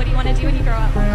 what do you want to do when you grow up?